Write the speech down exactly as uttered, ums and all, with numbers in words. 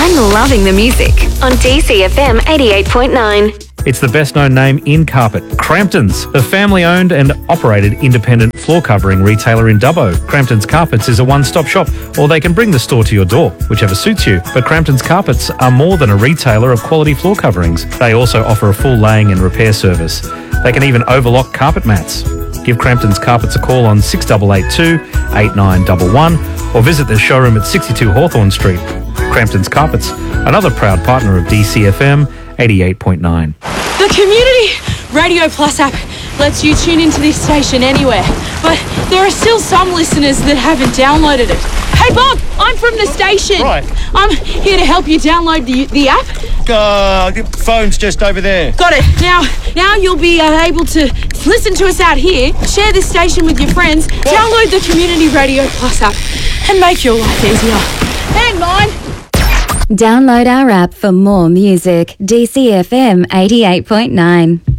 I'm loving the music on D C F M eighty-eight point nine. It's the best-known name in carpet, Crampton's, a family-owned and operated independent floor covering retailer in Dubbo. Crampton's Carpets is a one-stop shop, or they can bring the store to your door, whichever suits you. But Crampton's Carpets are more than a retailer of quality floor coverings. They also offer a full laying and repair service. They can even overlock carpet mats. Give Crampton's Carpets a call on six eight eight two, eight nine one one or visit their showroom at sixty-two Hawthorne Street. Crampton's Carpets, another proud partner of D C F M eighty-eight point nine. The Community Radio Plus app lets you tune into this station anywhere, but there are still some listeners that haven't downloaded it. Hey Bob, I'm from the station. Right. I'm here to help you download the the app. Uh, the phone's just over there. Got it. Now, now you'll be uh, able to listen to us out here, share this station with your friends, what? Download the Community Radio Plus app, and make your life easier. And mine. Download our app for more music. D C F M eighty-eight point nine.